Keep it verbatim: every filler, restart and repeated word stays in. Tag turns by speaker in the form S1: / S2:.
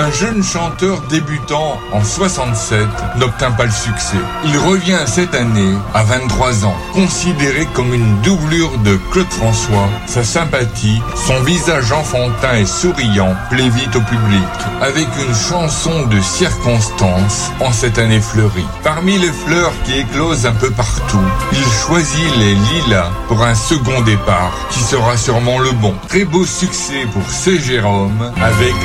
S1: un jeune chanteur débutant en soixante-sept n'obtint pas le succès. Il revient cette année à vingt-trois ans, considéré comme une doublure de Claude François. Sa sympathie, son visage enfantin et souriant plaît vite au public, avec une chanson de circonstance en cette année fleurie. Parmi les fleurs qui éclosent un peu partout, il choisit les lilas pour un second départ, qui sera sûrement le bon. Très beau succès pour C. Jérôme avec